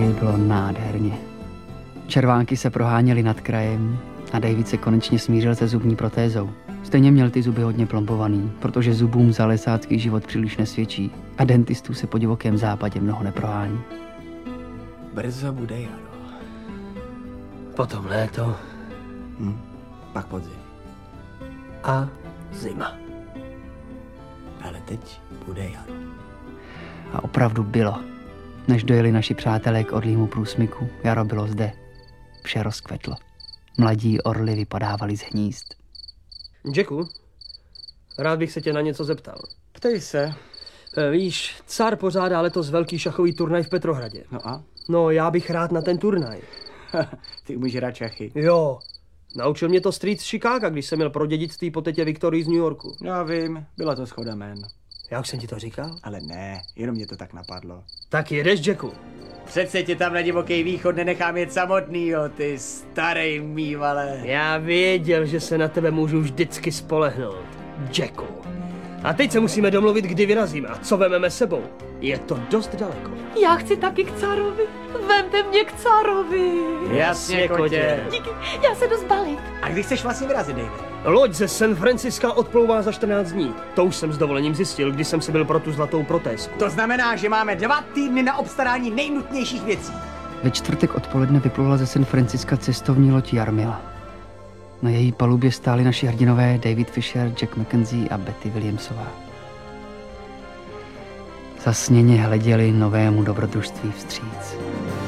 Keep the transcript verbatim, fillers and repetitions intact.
bylo nádherně. Červánky se proháněly nad krajem a David se konečně smířil se zubní protézou. Stejně měl ty zuby hodně plombovaný, protože zubům za lesácký život příliš nesvědčí a dentistů se po divokém západě mnoho neprohání. Brzo bude jaro. Potom léto. Hm, pak podzim. A zima. Ale teď bude jaro. A opravdu bylo. Než dojeli naši přátelé k orlímu průsmyku, jaro bylo zde. Vše rozkvetlo. Mladí orly vypadávali z hnízd. Jacku, rád bych se tě na něco zeptal. Ptej se. E, víš, car pořádá letos velký šachový turnaj v Petrohradě. No a? No, já bych rád na ten turnaj. Ty umíš hrát šachy. Jo, naučil mě to strýc z Chicaga, když jsem měl pro dědictví po tetě Viktorii z New Yorku. Já vím, byla to shoda jmén. Já už jsem ti to říkal? Ale ne, jenom mě to tak napadlo. Tak jedeš, Jacku. Přece tě tam na divoký východ nenechám jet samotnýho, ty starej mývale. Já věděl, že se na tebe můžu vždycky spolehnout, Jacku. A teď se musíme domluvit, kdy vyrazíme a co vememe sebou. Je to dost daleko. Já chci taky k carovi. Vemte mě k carovi. Jasně, kotě. Díky, já se jdu zbalit. A kdy chceš vlastně vyrazit, David? Loď ze San Franciska odplouvá za čtrnáct dní. To už jsem s dovolením zjistil, když jsem si byl pro tu zlatou protézku. To znamená, že máme dva týdny na obstarání nejnutnějších věcí. Ve čtvrtek odpoledne vyplula ze San Franciska cestovní loď Jarmila. Na její palubě stáli naši hrdinové David Fisher, Jack Mackenzie a Betty Williamsová. Zasněně hleděli novému dobrodružství vstříc.